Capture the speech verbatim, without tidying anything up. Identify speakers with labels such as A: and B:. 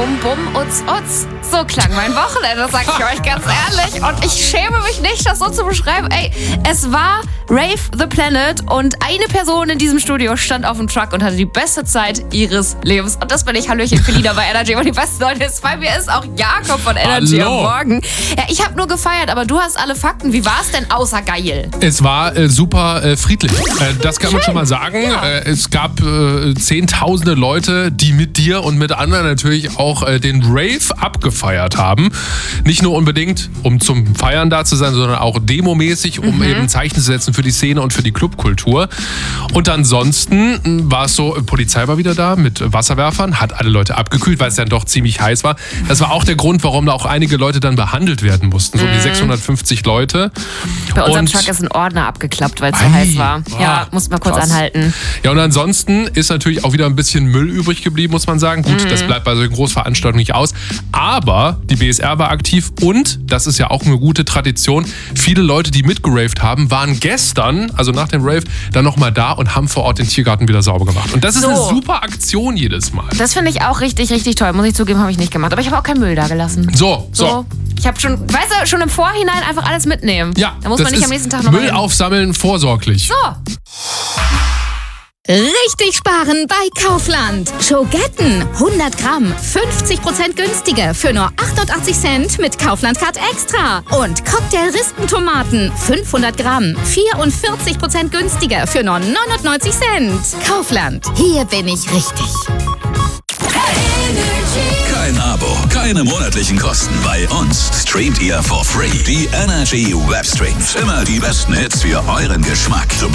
A: Bum, bum, utz, utz. So klang mein Wochenende, sag ich euch ganz ehrlich. Und ich schäme mich nicht, das so zu beschreiben. Ey, es war Rave the Planet und eine Person in diesem Studio stand auf dem Truck und hatte die beste Zeit ihres Lebens. Und das bin ich. Hallöchen, Felina bei Energy. Und die besten Leute ist, bei mir ist auch Jakob von Energy
B: Hallo.
A: am Morgen. Ja, ich habe nur gefeiert, aber du hast alle Fakten. Wie war es denn außer geil?
B: Es war äh, super äh, friedlich. Äh, das kann man schon mal sagen.
A: Ja.
B: Äh, es gab äh, zehntausende Leute, die mit dir und mit anderen natürlich auch äh, den Rave abgefeiert haben. Nicht nur unbedingt, um zum Feiern da zu sein, sondern auch demomäßig, um
A: Mhm.
B: eben Zeichen zu setzen für die Szene und für die Clubkultur. Und ansonsten war es so, Polizei war wieder da mit Wasserwerfern, hat alle Leute abgekühlt, weil es dann doch ziemlich heiß war. Das war auch der Grund, warum da auch einige Leute dann behandelt werden mussten. So um die sechshundertfünfzig Leute.
A: Bei unserem
B: Und-
A: Truck ist ein Ordner abgeklappt, weil es so
B: Ei,
A: heiß war.
B: boah,
A: Ja, muss mal kurz
B: krass.
A: anhalten.
B: Ja, und ansonsten ist natürlich auch wieder ein bisschen Müll übrig geblieben, muss man sagen. Gut, das bleibt bei solchen Großveranstaltungen nicht aus. Aber die B S R war aktiv und, das ist ja auch eine gute Tradition, viele Leute, die mitgeraved haben, waren gestern, also nach dem Rave, dann nochmal da und haben vor Ort den Tiergarten wieder sauber gemacht. Und das ist
A: So.
B: eine super Aktion jedes Mal.
A: Das finde ich auch richtig, richtig toll. Muss ich zugeben, habe ich nicht gemacht. Aber ich habe auch keinen Müll da gelassen.
B: So, so.
A: So. Ich habe schon, weißt du, schon im Vorhinein einfach alles mitnehmen.
B: Ja,
A: Da muss
B: das
A: man nicht
B: ist
A: am nächsten Tag nochmal
B: Müll
A: hin.
B: aufsammeln vorsorglich.
A: So.
C: Richtig sparen bei Kaufland. Schogetten hundert Gramm, fünfzig Prozent günstiger für nur achtundachtzig Cent mit Kaufland Card Extra. Und Cocktail-Rispentomaten fünfhundert Gramm, vierundvierzig Prozent günstiger für nur neunundneunzig Cent. Kaufland, hier bin ich richtig.
D: Kein Abo, keine monatlichen Kosten. Bei uns streamt ihr for free. Die Energy Webstreams. Immer die besten Hits für euren Geschmack. Zum